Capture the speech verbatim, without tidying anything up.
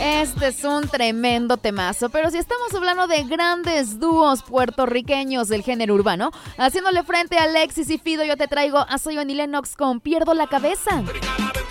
Este es un tremendo temazo, pero si estamos hablando de grandes dúos puertorriqueños del género urbano, haciéndole frente a Alexis y Fido, yo te traigo a Zion y Lennox con Pierdo la Cabeza.